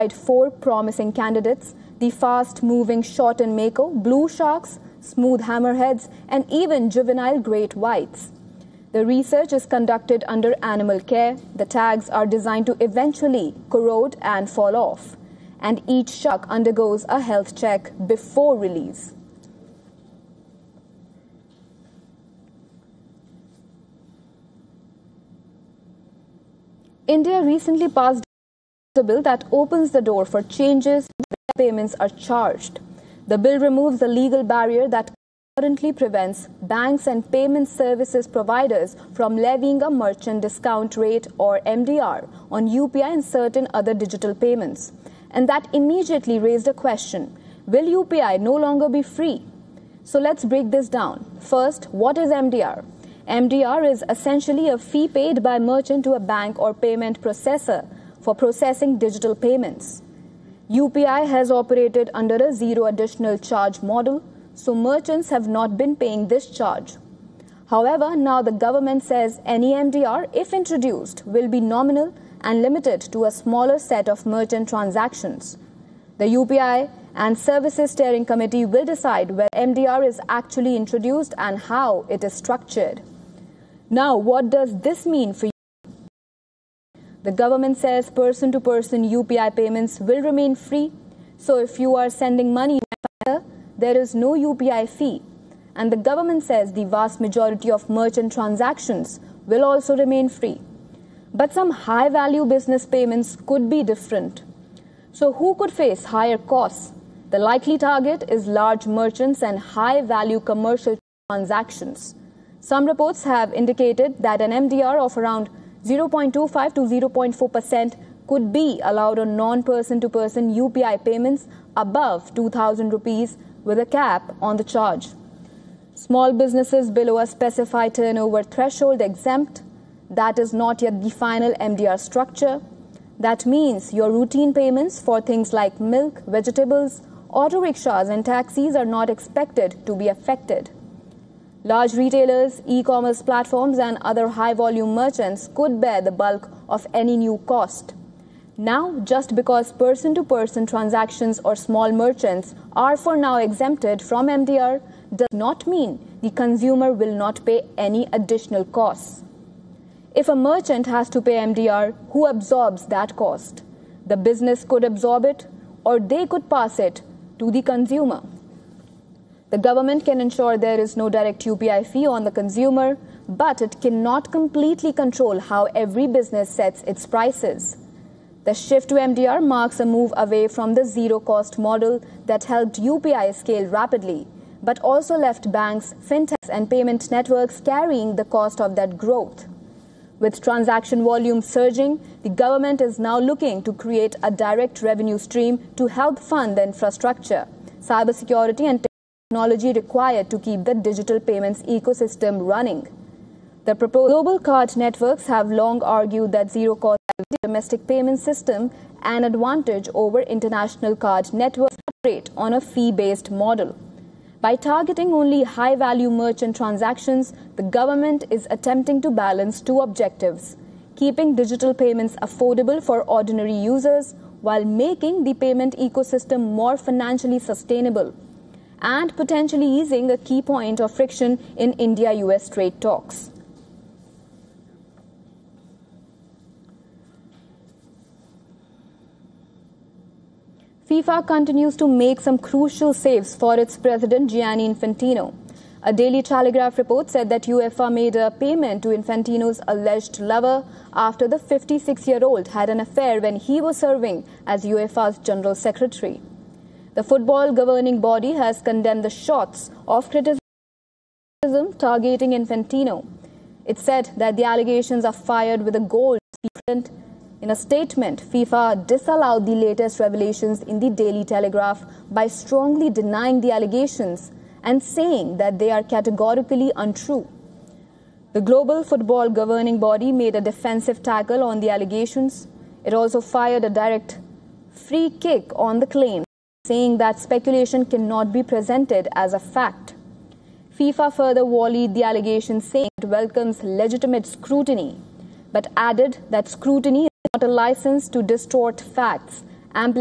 4 promising candidates: the fast-moving shortened mako, blue sharks, smooth hammerheads, and even juvenile great whites. The research is conducted under animal care. The tags are designed to eventually corrode and fall off, and each shark undergoes a health check before release. India recently passed a bill that opens the door for changes where payments are charged. The bill removes the legal barrier that currently prevents banks and payment services providers from levying a merchant discount rate or MDR on UPI and certain other digital payments. And that immediately raised a question: will UPI no longer be free? So let's break this down. First, what is MDR? MDR is essentially a fee paid by merchant to a bank or payment processor for processing digital payments. UPI has operated under a zero additional charge model, so merchants have not been paying this charge. However, now the government says any MDR, if introduced, will be nominal and limited to a smaller set of merchant transactions. The UPI and Services Steering Committee will decide where MDR is actually introduced and how it is structured. Now, what does this mean for you? The government says person-to-person UPI payments will remain free. So if you are sending money, there is no UPI fee. And the government says the vast majority of merchant transactions will also remain free. But some high-value business payments could be different. So who could face higher costs? The likely target is large merchants and high-value commercial transactions. Some reports have indicated that an MDR of around 0.25 to 0.4% could be allowed on non-person-to-person UPI payments above 2,000 rupees with a cap on the charge. Small businesses below a specified turnover threshold exempt. That is not yet the final MDR structure. That means your routine payments for things like milk, vegetables, auto rickshaws and taxis are not expected to be affected. Large retailers, e-commerce platforms and other high-volume merchants could bear the bulk of any new cost. Now, just because person-to-person transactions or small merchants are for now exempted from MDR does not mean the consumer will not pay any additional costs. If a merchant has to pay MDR, who absorbs that cost? The business could absorb it, or they could pass it to the consumer. The government can ensure there is no direct UPI fee on the consumer, but it cannot completely control how every business sets its prices. The shift to MDR marks a move away from the zero-cost model that helped UPI scale rapidly, but also left banks, fintechs, and payment networks carrying the cost of that growth. With transaction volume surging, the government is now looking to create a direct revenue stream to help fund the infrastructure, cybersecurity, and technology required to keep the digital payments ecosystem running. The proposed global card networks have long argued that zero-cost domestic payment system an advantage over international card networks operate on a fee-based model. By targeting only high-value merchant transactions, the government is attempting to balance two objectives: keeping digital payments affordable for ordinary users while making the payment ecosystem more financially sustainable, and potentially easing a key point of friction in India-US trade talks. FIFA continues to make some crucial saves for its president Gianni Infantino. A Daily Telegraph report said that UEFA made a payment to Infantino's alleged lover after the 56-year-old had an affair when he was serving as UEFA's General Secretary. The football governing body has condemned the shots of criticism targeting Infantino. It said that the allegations are fired with a goal to be. In a statement, FIFA disallowed the latest revelations in the Daily Telegraph by strongly denying the allegations and saying that they are categorically untrue. The global football governing body made a defensive tackle on the allegations. It also fired a direct free kick on the claim, saying that speculation cannot be presented as a fact. FIFA further volleyed the allegations, saying it welcomes legitimate scrutiny, but added that scrutiny not a license to distort facts amplifying